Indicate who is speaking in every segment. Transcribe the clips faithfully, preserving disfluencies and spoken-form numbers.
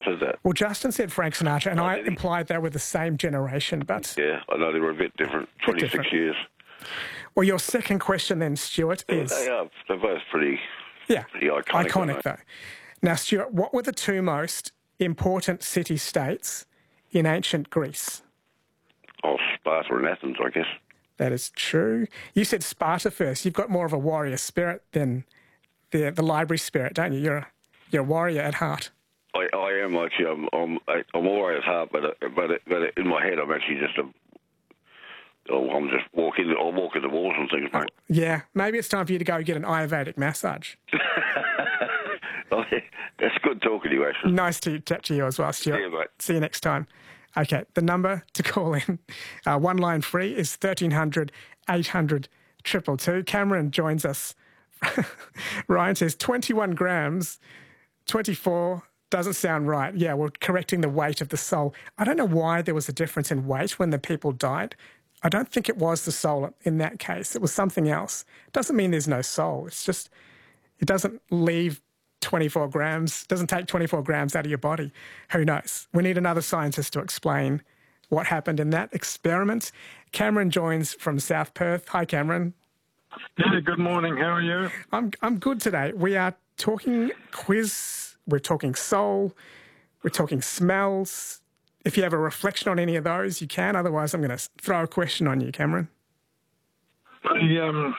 Speaker 1: said that?
Speaker 2: Well, Justin said Frank Sinatra, and
Speaker 1: Oh,
Speaker 2: I
Speaker 1: did he?
Speaker 2: implied they were the same generation, but...
Speaker 1: Yeah, I know they were a bit different. twenty-six
Speaker 2: different.
Speaker 1: years.
Speaker 2: Well, your second question then, Stuart, is...
Speaker 1: They are. They're both pretty,
Speaker 2: Yeah,
Speaker 1: pretty iconic.
Speaker 2: iconic though. Now, Stuart, what were the two most important city-states in ancient Greece?
Speaker 1: Oh, Sparta and Athens, I guess.
Speaker 2: That is true. You said Sparta first. You've got more of a warrior spirit than the the library spirit, don't you? You're a, you're a warrior at heart.
Speaker 1: I, I am actually. I'm. I'm. I'm all right at heart, but but but in my head, I'm actually just a. Oh, I'm just walking. I'll walk in the walls and things.
Speaker 2: Oh, yeah, maybe it's time for you to go get an Ayurvedic massage.
Speaker 1: Oh, yeah. That's good talking to you, Ashton.
Speaker 2: Nice to chat to you as well, Stuart.
Speaker 1: See you, mate.
Speaker 2: See you next time. Okay, the number to call in, uh, one line free, is thirteen hundred, eight hundred, two two two. Cameron joins us. Ryan says twenty-one grams, twenty-four doesn't sound right. Yeah, we're correcting the weight of the soul. I don't know why there was a difference in weight when the people died. I don't think it was the soul in that case. It was something else. It doesn't mean there's no soul. It's just, it doesn't leave twenty-four grams, doesn't take twenty-four grams out of your body. Who knows? We need another scientist to explain what happened in that experiment. Cameron joins from South Perth. Hi, Cameron.
Speaker 3: Yeah, good morning. How are you?
Speaker 2: I'm I'm good today. We are talking quiz, we're talking soul, we're talking smells. If you have a reflection on any of those, you can. Otherwise, I'm going to throw a question on you, Cameron.
Speaker 3: The, um,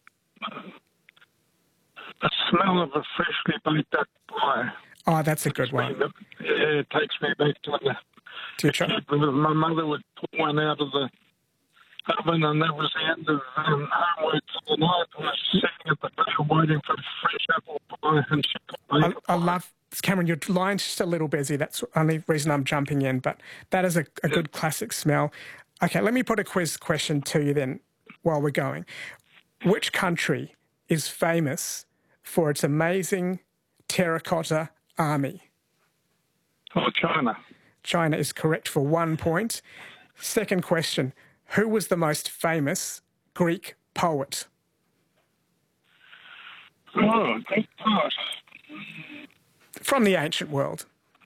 Speaker 3: the smell of a freshly baked duck pie.
Speaker 2: Oh, that's a good one.
Speaker 3: Yeah, it takes me back to the...
Speaker 2: To your child.
Speaker 3: My mother would pull one out of the oven, and that was the end of um, homework for the night. I was sitting at the table waiting for fresh apple pie, and she could bake
Speaker 2: I, I love... Cameron, your line's just a little busy. That's the only reason I'm jumping in, but that is a, a good classic smell. Okay, let me put a quiz question to you then while we're going. Which country is famous for its amazing terracotta army?
Speaker 3: Oh, China.
Speaker 2: China is correct for one point. Second question, who was the most famous Greek poet?
Speaker 3: Oh, great poet.
Speaker 2: From the ancient world.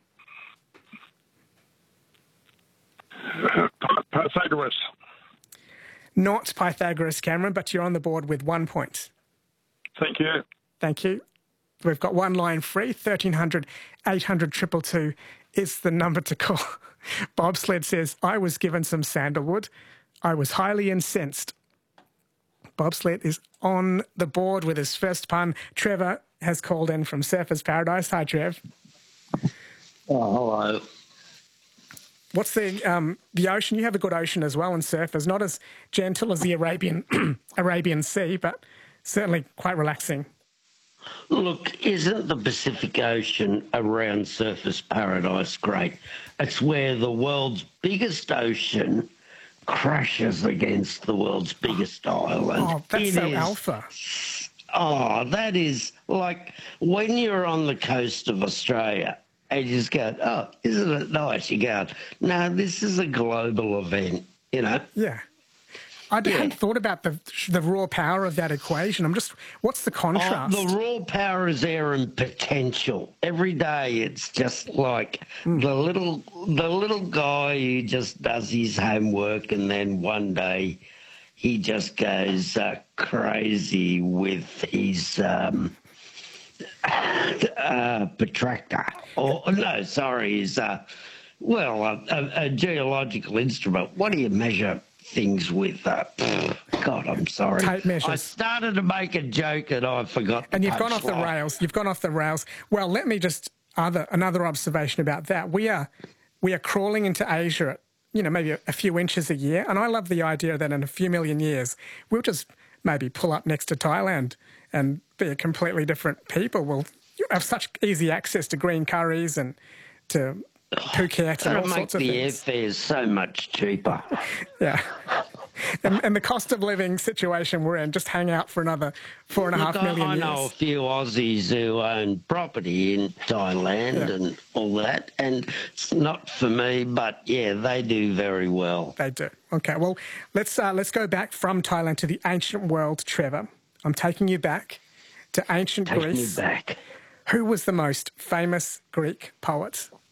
Speaker 3: Uh, Pythagoras.
Speaker 2: Not Pythagoras, Cameron, but you're on the board with one point.
Speaker 3: Thank you.
Speaker 2: Thank you. We've got one line free. thirteen hundred, eight hundred, two two two is the number to call. Bobsled says, I was given some sandalwood. I was highly incensed. Bobsled is on the board with his first pun. Trevor has called in from Surfers Paradise. Hi, Trev.
Speaker 4: Oh, hello.
Speaker 2: What's the um, the ocean? You have a good ocean as well, and surfers. Not as gentle as the Arabian Arabian Sea, but certainly quite relaxing.
Speaker 4: Look, isn't the Pacific Ocean around Surfers Paradise great? It's where the world's biggest ocean crashes against the world's biggest island.
Speaker 2: Oh, that's
Speaker 4: It
Speaker 2: so
Speaker 4: is-
Speaker 2: alpha.
Speaker 4: Oh, that is like when you're on the coast of Australia and you just go, oh, isn't it nice? You go, no, this is a global event, you know?
Speaker 2: Yeah. I
Speaker 4: Yeah.
Speaker 2: hadn't thought about the the raw power of that equation. I'm just, what's the
Speaker 4: Oh,
Speaker 2: contrast?
Speaker 4: the raw power is there in potential. Every day it's just like
Speaker 2: Hmm.
Speaker 4: the little the little guy who just does his homework and then one day he just goes uh, crazy with his um, uh, protractor. Or no, sorry, his uh, well, a, a, a geological instrument. What do you measure things with? Uh, God, I'm sorry.
Speaker 2: Tape measures.
Speaker 4: I started to make a joke and I forgot.
Speaker 2: And
Speaker 4: the
Speaker 2: you've gone off the
Speaker 4: punchline.
Speaker 2: rails. You've gone off the rails. Well, let me just other another observation about that. We are we are crawling into Asia at, you know, maybe a, a few inches a year, and I love the idea that in a few million years we'll just maybe pull up next to Thailand and be a completely different people. We'll have such easy access to green curries and to Phuket and all
Speaker 4: That'll make
Speaker 2: sorts of
Speaker 4: the
Speaker 2: things.
Speaker 4: airfares so much cheaper.
Speaker 2: Yeah. And, and the cost of living situation we're in, just hang out for another four and a half
Speaker 4: Look, I-
Speaker 2: million
Speaker 4: I know
Speaker 2: years.
Speaker 4: a few Aussies who own property in Thailand
Speaker 2: Yeah.
Speaker 4: and all that, and it's not for me, but yeah, they do very well.
Speaker 2: They do. Okay, well, let's uh, let's go back from Thailand to the ancient world, Trevor. I'm taking you back to ancient
Speaker 4: Take me
Speaker 2: Greece.
Speaker 4: back.
Speaker 2: Who was the most famous Greek poet?